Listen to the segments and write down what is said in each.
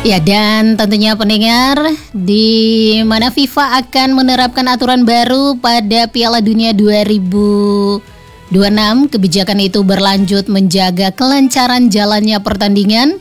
Ya, dan tentunya pendengar, di mana FIFA akan menerapkan aturan baru pada Piala Dunia 2026. Kebijakan itu berlanjut menjaga kelancaran jalannya pertandingan.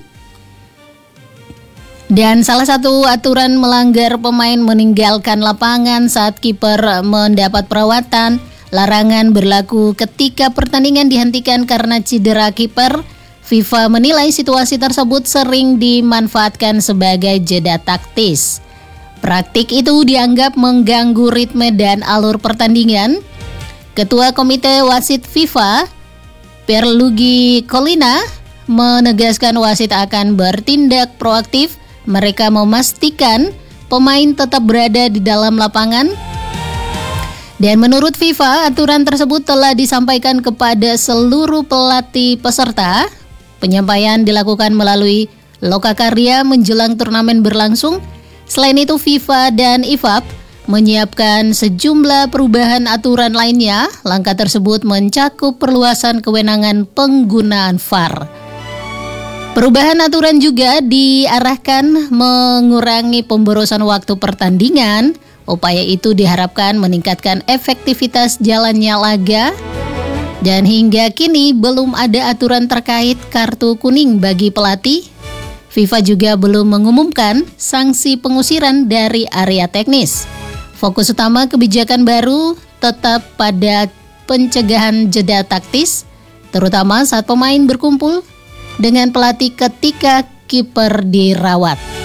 Dan salah satu aturan melanggar pemain meninggalkan lapangan saat kiper mendapat perawatan. Larangan berlaku ketika pertandingan dihentikan karena cedera kiper. FIFA menilai situasi tersebut sering dimanfaatkan sebagai jeda taktis. Praktik itu dianggap mengganggu ritme dan alur pertandingan. Ketua Komite Wasit FIFA, Pierluigi Collina, menegaskan wasit akan bertindak proaktif. Mereka memastikan pemain tetap berada di dalam lapangan. Dan menurut FIFA, aturan tersebut telah disampaikan kepada seluruh pelatih peserta. Penyampaian dilakukan melalui lokakarya menjelang turnamen berlangsung. Selain itu, FIFA dan IFAB menyiapkan sejumlah perubahan aturan lainnya. Langkah tersebut mencakup perluasan kewenangan penggunaan VAR. Perubahan aturan juga diarahkan mengurangi pemborosan waktu pertandingan. Upaya itu diharapkan meningkatkan efektivitas jalannya laga. Dan hingga kini belum ada aturan terkait kartu kuning bagi pelatih. FIFA juga belum mengumumkan sanksi pengusiran dari area teknis. Fokus utama kebijakan baru tetap pada pencegahan jeda taktis, terutama saat pemain berkumpul dengan pelatih ketika kiper dirawat.